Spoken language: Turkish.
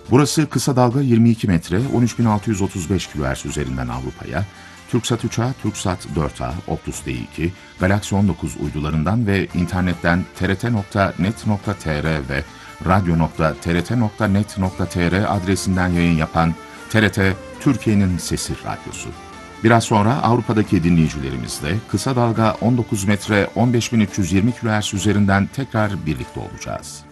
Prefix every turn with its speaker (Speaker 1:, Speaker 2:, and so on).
Speaker 1: Burası kısa dalga 22 metre 13.635 kHz üzerinden Avrupa'ya, Türksat 3A, Türksat 4A, Optus D2, Galaxy 19 uydularından ve internetten trt.net.tr ve radyo.trt.net.tr adresinden yayın yapan TRT, Türkiye'nin Sesi Radyosu. Biraz sonra Avrupa'daki dinleyicilerimizle kısa dalga 19 metre 15.320 kHz üzerinden tekrar birlikte olacağız.